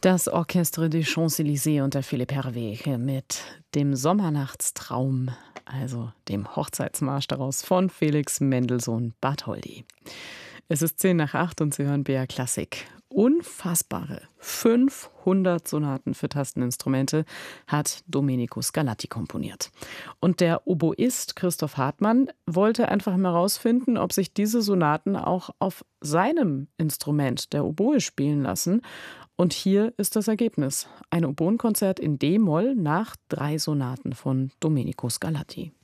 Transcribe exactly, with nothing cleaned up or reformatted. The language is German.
Das Orchestre des Champs-Élysées unter Philipp Hervé mit dem Sommernachtstraum, also dem Hochzeitsmarsch daraus von Felix Mendelssohn Bartholdy. Es ist zehn nach acht und Sie hören B R Klassik. Unfassbare fünfhundert Sonaten für Tasteninstrumente hat Domenico Scarlatti komponiert. Und der Oboist Christoph Hartmann wollte einfach mal herausfinden, ob sich diese Sonaten auch auf seinem Instrument, der Oboe, spielen lassen. Und hier ist das Ergebnis. Ein Oboenkonzert in D-Moll nach drei Sonaten von Domenico Scarlatti.